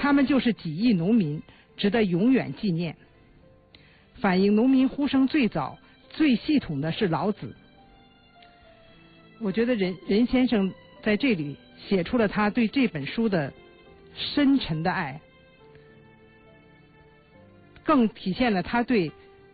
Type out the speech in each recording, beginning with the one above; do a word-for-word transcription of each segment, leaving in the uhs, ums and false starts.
他们就是几亿农民，值得永远纪念。反映农民呼声最早、最系统的是老子。我觉得任任先生在这里写出了他对这本书的深沉的爱，更体现了他对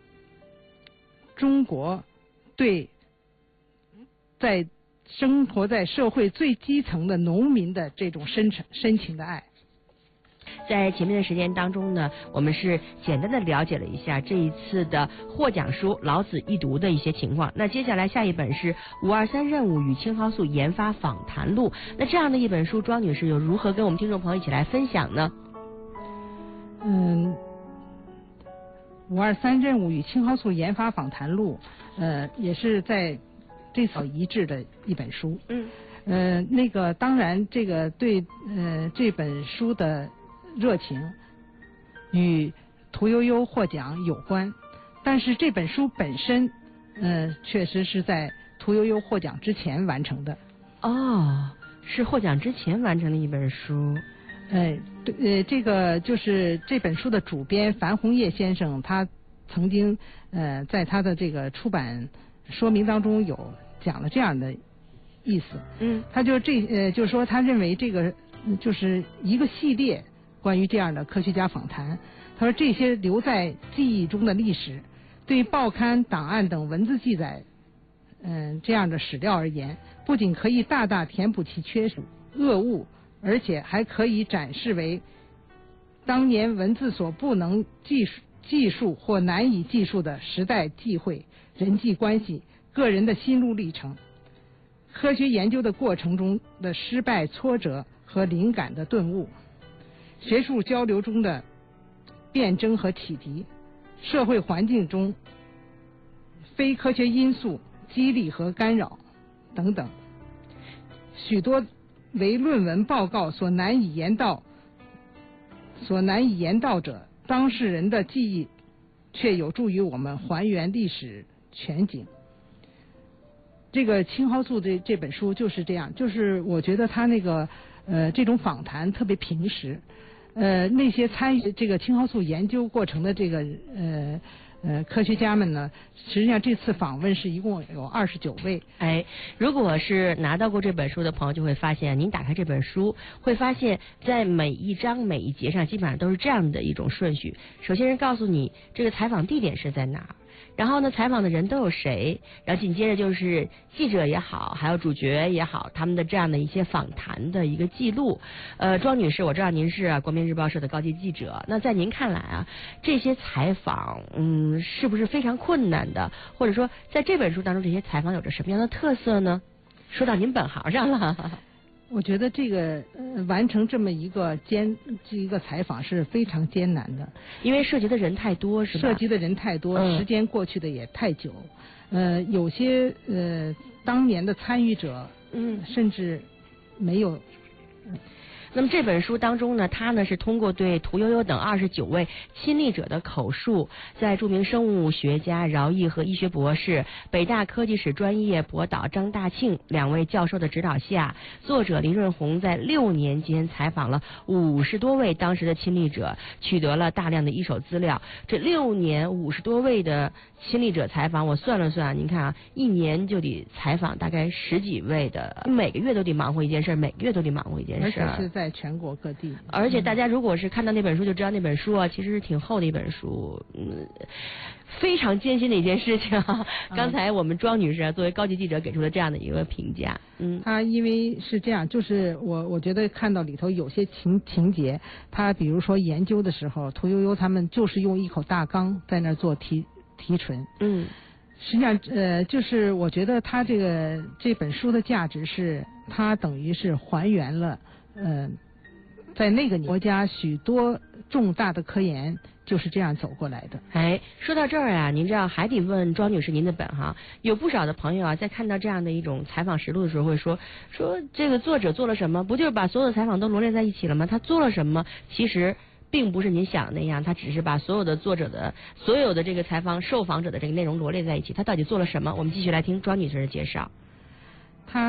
中国、对在生活在社会最基层的农民的这种深沉深情的爱。 在前面的时间当中呢，我们是简单的了解了一下这一次的获奖书《老子一读》的一些情况。那接下来下一本是五二三任务与青蒿素研发访谈录。那这样的一本书，庄女士又如何跟我们听众朋友一起来分享呢？ 嗯，五二三任务与青蒿素研发访谈录，呃，也是在这次一致的一本书。 嗯。 呃，那个当然，这个对呃这本书的热情与屠呦呦获奖有关，但是这本书本身，呃，确实是在屠呦呦获奖之前完成的。 哦，是获奖之前完成的一本书。 呃，对，呃，这个就是这本书的主编樊红叶先生，他曾经呃在他的这个出版说明当中有讲了这样的意思。 嗯， 他就这呃，就是说他认为这个就是一个系列关于这样的科学家访谈。他说这些留在记忆中的历史，对报刊、档案等文字记载，嗯、呃，这样的史料而言，不仅可以大大填补其缺失恶物，而且还可以展示为当年文字所不能记述、记述或难以记述的时代际会、人际关系、个人的心路历程。科学研究的过程中的失败、挫折和灵感的顿悟，学术交流中的辩证和启迪，社会环境中非科学因素激励和干扰等等，许多为论文报告所难以言道、所难以言道者，当事人的记忆却有助于我们还原历史全景。这个青蒿素这这本书就是这样，就是我觉得他那个呃这种访谈特别平实，呃那些参与这个青蒿素研究过程的这个呃呃科学家们呢，实际上这次访问是一共有二十九位。 哎，如果是拿到过这本书的朋友就会发现，您打开这本书会发现在每一章每一节上基本上都是这样的一种顺序。首先是告诉你这个采访地点是在哪儿，然后呢，采访的人都有谁？然后紧接着就是记者也好，还有主角也好，他们的这样的一些访谈的一个记录。呃，庄女士，我知道您是国民日报社的高级记者，那在您看来啊，这些采访，嗯，是不是非常困难的？或者说，在这本书当中，这些采访有着什么样的特色呢？说到您本行上了。 我觉得这个呃完成这么一个艰这一个采访是非常艰难的， 因为涉及的人太多，是吧？ 涉及的人太多， 嗯、 时间过去的也太久，呃，有些呃当年的参与者， 嗯， 甚至没有。嗯那么这本书当中呢，他呢是通过对屠呦呦等二十九位亲历者的口述，在著名生物学家饶毅和医学博士、北大科技史专业博导张大庆两位教授的指导下，作者林润红在六年间采访了五十多位当时的亲历者，取得了大量的一手资料。这六年五十多位的亲历者采访，我算了算，您看啊，一年就得采访大概十几位的，每个月都得忙活一件事，每个月都得忙活一件事， 而且是在全国各地。 而且大家如果是看到那本书就知道，那本书啊其实是挺厚的一本书，嗯，非常艰辛的一件事情啊。刚才我们庄女士啊作为高级记者给出了这样的一个评价。嗯， 他因为是这样，就是我我觉得看到里头有些情情节，他比如说研究的时候，屠呦呦他们就是用一口大缸在那儿做提提纯。 嗯。 实际上，呃，就是我觉得他这个这本书的价值是，它等于是还原了，呃，在那个国家许多重大的科研就是这样走过来的。 哎，说到这儿啊，您知道还得问庄女士您的本哈，有不少的朋友啊，在看到这样的一种采访实录的时候，会说说这个作者做了什么？不就是把所有的采访都罗列在一起了吗？他做了什么？其实并不是您想的那样，他只是把所有的作者的所有的这个采访受访者的这个内容罗列在一起，他到底做了什么？我们继续来听庄女士的介绍。 他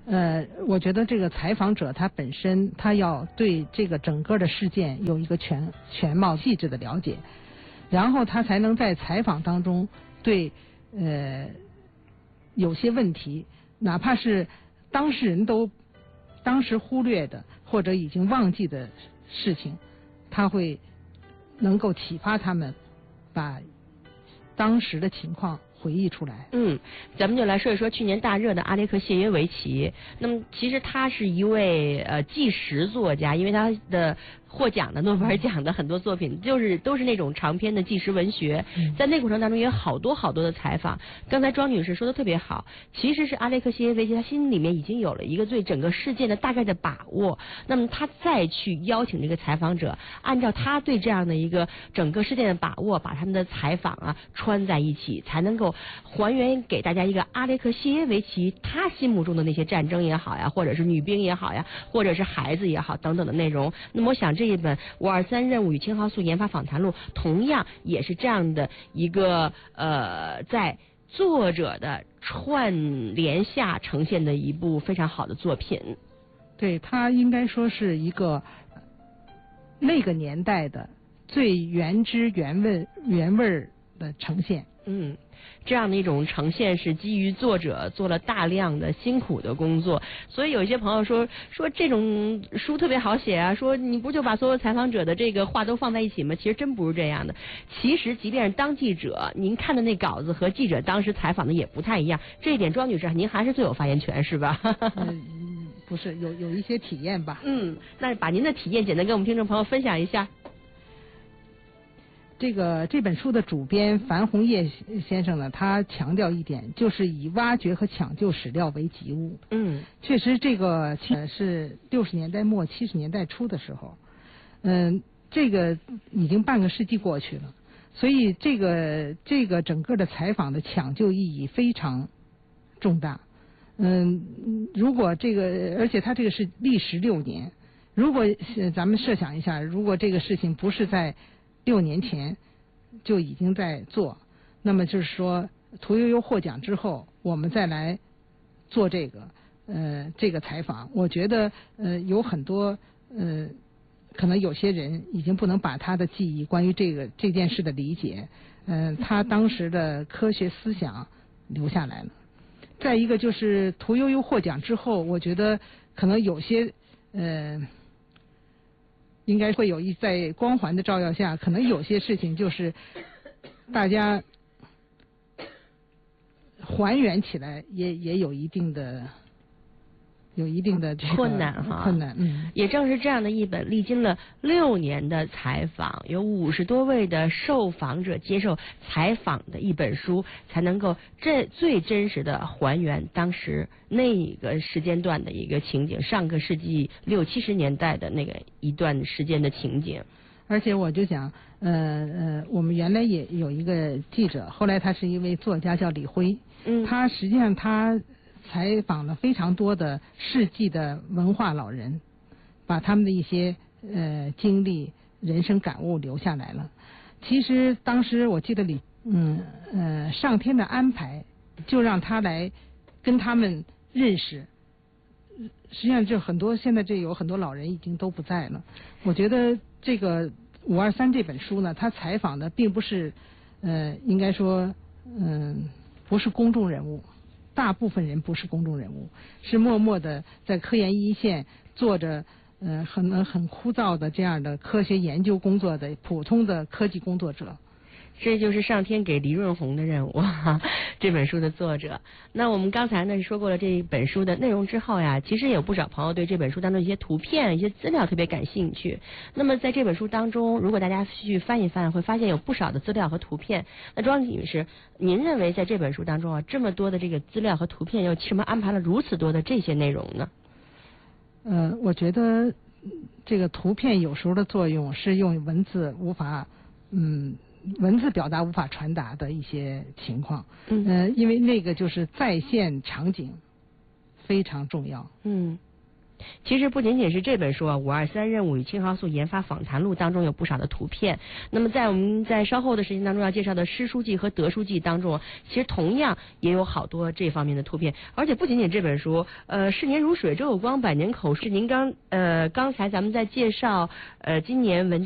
呃，我觉得这个采访者他本身他要对这个整个的事件有一个全全貌细致的了解，然后他才能在采访当中对呃有些问题，哪怕是当事人都当时忽略的或者已经忘记的事情，他会能够启发他们把当时的情况回忆出来。 嗯，咱们就来说一说去年大热的阿列克谢耶维奇。那么其实他是一位呃纪实作家，因为他的获奖的诺贝尔奖的很多作品就是都是那种长篇的纪实文学，在那个过程当中也有好多好多的采访。刚才庄女士说的特别好，其实是阿列克谢耶维奇他心里面已经有了一个对整个事件的大概的把握，那么他再去邀请这个采访者，按照他对这样的一个整个事件的把握，把他们的采访啊穿在一起，才能够还原给大家一个阿列克谢耶维奇他心目中的那些战争也好呀，或者是女兵也好呀，或者是孩子也好等等的内容。那么我想这一本五二三任务与青蒿素研发访谈录同样也是这样的一个呃在作者的串联下呈现的一部非常好的作品。 对，它应该说是一个那个年代的最原汁原味原味的呈现。 嗯，这样的一种呈现是基于作者做了大量的辛苦的工作，所以有一些朋友说说这种书特别好写啊，说你不就把所有采访者的这个话都放在一起吗？其实真不是这样的。其实即便是当记者，您看的那稿子和记者当时采访的也不太一样，这一点庄女士您还是最有发言权是吧？ 嗯，不是，有有一些体验吧。 嗯，那把您的体验简单跟我们听众朋友分享一下。 这个这本书的主编樊红叶先生呢，他强调一点，就是以挖掘和抢救史料为己务。 嗯， 确实，这个是六十年代末七十年代初的时候，嗯，这个已经半个世纪过去了，所以这个这个整个的采访的抢救意义非常重大。嗯，如果这个，而且它这个是历时六年，如果咱们设想一下，如果这个事情不是在六年前就已经在做，那么就是说屠呦呦获奖之后，我们再来做这个呃这个采访，我觉得呃有很多呃可能有些人已经不能把他的记忆关于这个这件事的理解，嗯、呃，他当时的科学思想留下来了。再一个就是屠呦呦获奖之后，我觉得可能有些呃。应该会有一在光环的照耀下，可能有些事情就是大家还原起来也也有一定的有一定的这个困难哈， 困难。嗯， 也正是这样的一本历经了六年的采访，有五十多位的受访者接受采访的一本书，才能够这最真实的还原当时那个时间段的一个情景，上个世纪六七十年代的那个一段时间的情景。 而且我就想，呃呃，我们原来也有一个记者，后来他是一位作家叫李辉， 嗯， 他实际上他采访了非常多的世纪的文化老人，把他们的一些呃经历、人生感悟留下来了。其实当时我记得李，嗯呃，上天的安排就让他来跟他们认识。实际上，就很多现在这有很多老人已经都不在了。我觉得这个五二三这本书呢，他采访的并不是，呃，应该说，嗯、呃，不是公众人物。大部分人不是公众人物，是默默的在科研一线做着呃很很枯燥的这样的科学研究工作的普通的科技工作者。 这就是上天给黎润红的任务，这本书的作者。那我们刚才呢说过了这本书的内容之后呀，其实也有不少朋友对这本书当中一些图片、一些资料特别感兴趣。那么在这本书当中，如果大家去翻一翻，会发现有不少的资料和图片。那庄女士，您认为在这本书当中啊，这么多的这个资料和图片，又为什么安排了如此多的这些内容呢？ 呃，我觉得这个图片有时候的作用是用文字无法，嗯。文字表达无法传达的一些情况，嗯，呃，因为那个就是再现场景非常重要， 嗯， 其实不仅仅是这本书啊，五二三任务与青蒿素研发访谈录当中有不少的图片。那么在我们在稍后的时间当中要介绍的诗书记和德书记当中，其实同样也有好多这方面的图片。而且不仅仅这本书，呃，逝年如水，周有光，百年口述。您刚呃刚才咱们在介绍呃今年文